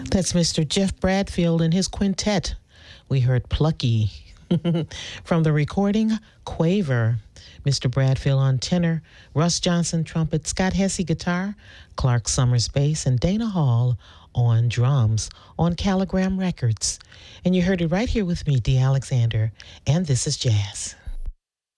That's Mr. Jeff Bradfield and his quintet. We heard Plucky. From the recording, Quaver. Mr. Bradfield on tenor, Russ Johnson trumpet, Scott Hesse guitar, Clark Summers bass, and Dana Hall on drums on Caligram Records. And you heard it right here with me, Dee Alexander, and this is Jazz.